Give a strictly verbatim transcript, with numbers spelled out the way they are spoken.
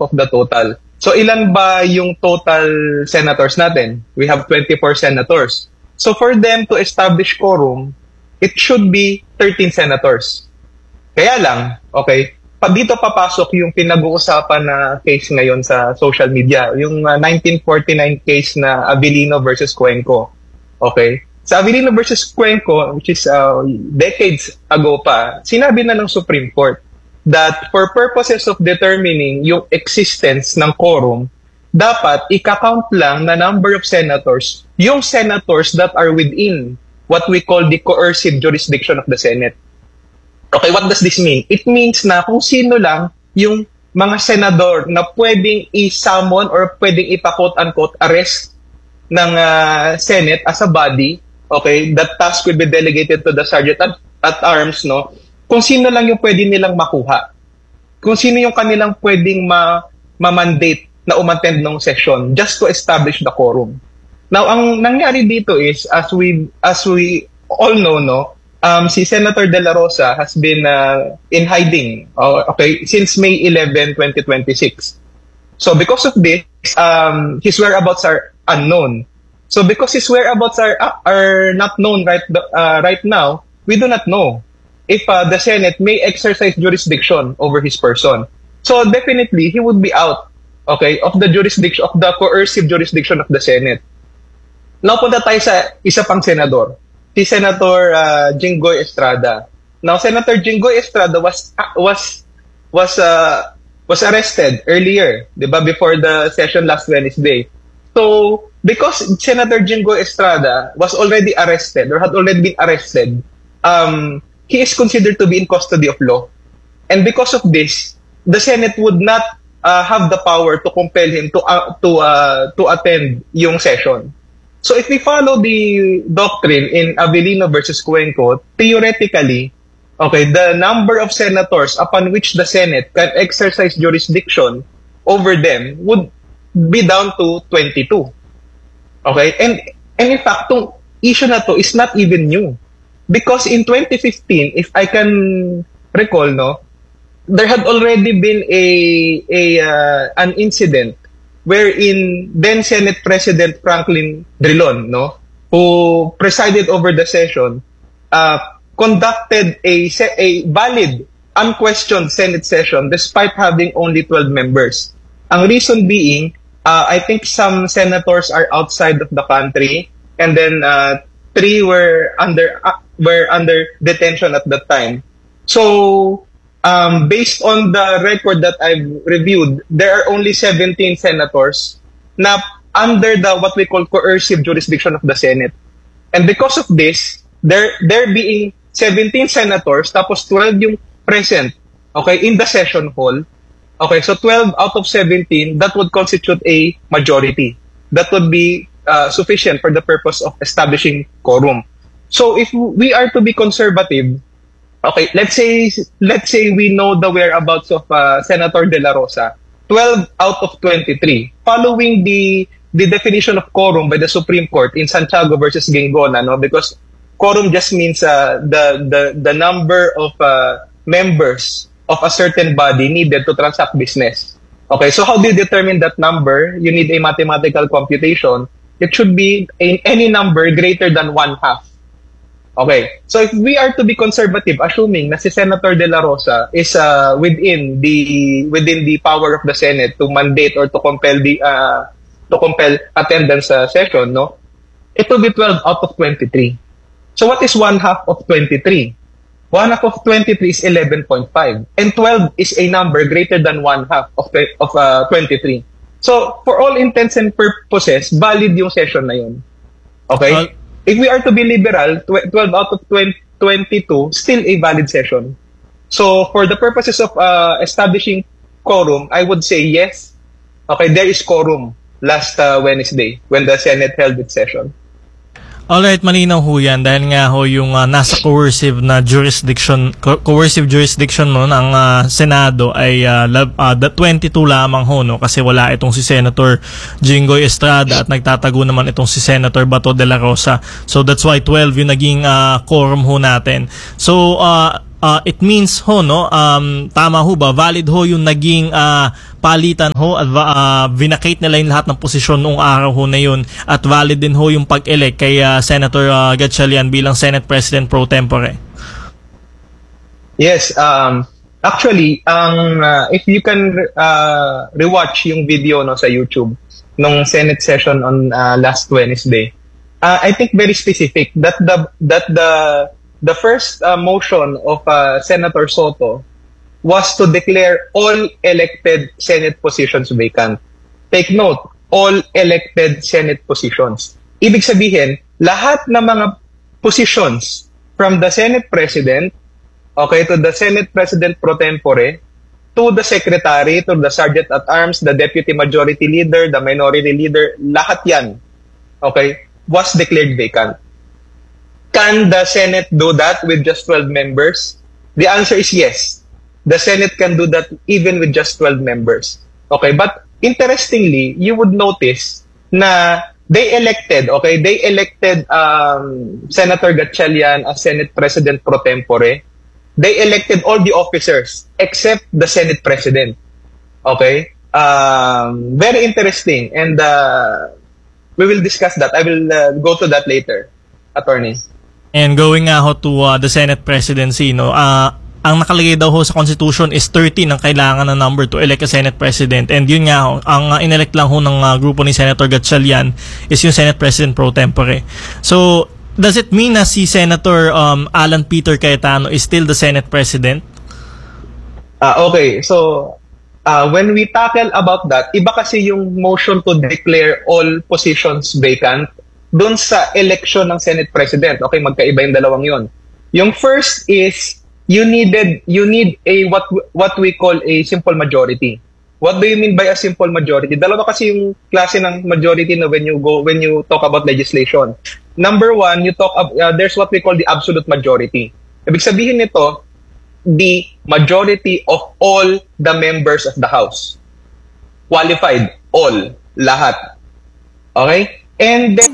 of the total. So ilan ba yung total senators natin? We have twenty-four senators. So for them to establish quorum, it should be thirteen senators. Kaya lang, okay, pa, dito papasok yung pinag-uusapan na case ngayon sa social media, yung uh, nineteen forty-nine case na Avellino versus Cuenco. Okay? Sa Avellino versus Cuenco, which is uh, decades ago pa, sinabi na ng Supreme Court that for purposes of determining yung existence ng quorum, dapat ika-count lang na number of senators, yung senators that are within what we call the coercive jurisdiction of the Senate. Okay, what does this mean? It means na kung sino lang yung mga senador na pwedeng i-summon or pwedeng ipa-quote-unquote arrest ng uh, Senate as a body. Okay, that task will be delegated to the sergeant at, at arms, no? Kung sino lang yung pwede nilang makuha. Kung sino yung kanilang pwedeng ma, ma-mandate na umattend ng session just to establish the quorum. Now, ang nangyari dito is, as we as we all know, no, um, si Senator De La Rosa has been uh, in hiding, uh, okay, since May eleventh, twenty twenty-six. So because of this, um, his whereabouts are unknown. So because his whereabouts are are not known right uh, right now, we do not know if uh, the Senate may exercise jurisdiction over his person. So definitely he would be out, okay, of the jurisdiction of the coercive jurisdiction of the Senate. Now punta tayo sa isa pang senador, si Senator uh, Jinggoy Estrada. Now Senator Jinggoy Estrada was uh, was was uh, was arrested earlier, 'di ba, before the session last Wednesday. So, because Senator Jinggoy Estrada was already arrested or had already been arrested, um, he is considered to be in custody of law. And because of this, the Senate would not uh, have the power to compel him to uh, to uh, to attend yung session. So, if we follow the doctrine in Avellino versus Cuenco, theoretically, okay, the number of senators upon which the Senate can exercise jurisdiction over them would be down to twenty-two. Okay? And, and in fact, itong issue na to is not even new. Because in twenty fifteen, if I can recall, no, there had already been a, a uh, an incident wherein then Senate President Franklin Drilon, no, who presided over the session, uh, conducted a, a valid, unquestioned Senate session despite having only twelve members. Ang reason being, Uh, I think some senators are outside of the country, and then uh, three were under uh, were under detention at that time. So, um, based on the record that I've reviewed, there are only seventeen senators na under the what we call coercive jurisdiction of the Senate. And because of this, there there being seventeen senators, tapos twelve yung present, okay, in the session hall. Okay, so twelve out of seventeen, that would constitute a majority. That would be uh, sufficient for the purpose of establishing quorum. So if we are to be conservative, okay, let's say let's say we know the whereabouts of uh, Senator De La Rosa, twelve out of twenty-three, following the the definition of quorum by the Supreme Court in Santiago versus Gingona, no, because quorum just means uh, the the the number of uh, members of a certain body needed to transact business. Okay, so how do you determine that number? You need a mathematical computation. It should be a, any number greater than one half. Okay, so if we are to be conservative, assuming na si Senator De La Rosa is uh, within the within the power of the Senate to mandate or to compel the uh, to compel attendance sa session, no, it will be twelve out of twenty-three. So what is one half of twenty-three? One half of twenty-three is eleven point five, and twelve is a number greater than one half of of uh, twenty-three. So, for all intents and purposes, valid yung session na yun. Okay? Uh, If we are to be liberal, twelve out of twenty-two, still a valid session. So, for the purposes of uh, establishing quorum, I would say yes. Okay, there is quorum last uh, Wednesday when the Senate held its session. Alright, malinaw ho yan dahil nga ho yung uh, nasa coercive na jurisdiction, co- coercive jurisdiction mo ng uh, Senado ay uh, lab, uh, twenty-two lamang ho, no? Kasi wala itong si Senator Jinggoy Estrada at nagtatago naman itong si Senator Bato de la Rosa. So that's why twelve yung naging uh, quorum ho natin. So uh, uh, it means ho, no, um, tama ho ba, valid ho yung naging uh, nagpalitan ho at uh, vinacate nila yung lahat ng posisyon noong araw ho na yun at valid din ho yung pag-elect kay uh, Senator uh, Gatchalian bilang Senate President pro tempore. Yes, um, actually, ang uh, if you can uh, rewatch yung video no sa YouTube nung Senate session on uh, last Wednesday, uh, I think very specific that the that the the first uh, motion of uh, Senator Soto was to declare all elected Senate positions vacant. Take note, all elected Senate positions. Ibig sabihin, lahat ng mga positions from the Senate President, okay, to the Senate President pro tempore, to the Secretary, to the Sergeant at Arms, the Deputy Majority Leader, the Minority Leader, lahat yan, okay, was declared vacant. Can the Senate do that with just twelve members? The answer is yes. The Senate can do that even with just twelve members. Okay, but interestingly, you would notice na they elected, okay, they elected um, Senator Gatchalian as Senate President pro tempore. They elected all the officers except the Senate President. Okay? Um, very interesting. And uh, we will discuss that. I will uh, go to that later, Attorney. And going nga ho to uh, the Senate presidency, no, uh, ang nakalagay daw ho sa Constitution is thirteen ang kailangan na number to elect a Senate President. And yun nga ho, ang uh, inelect lang ho ng uh, grupo ni Senator Gatchalian is yung Senate President pro tempore. So, does it mean na si Senator um, Alan Peter Cayetano is still the Senate President? Uh, okay, so uh, when we tackle about that, iba kasi yung motion to declare all positions vacant dun sa election ng Senate President. Okay, magkaiba yung dalawang yun. Yung first is you needed you need a what what we call a simple majority. What do you mean by a simple majority? Dalawa kasi yung klase ng majority na when you go when you talk about legislation. Number one, you talk uh, there's what we call the absolute majority. Ibig sabihin nito, the majority of all the members of the House. Qualified, all, lahat. Okay? And then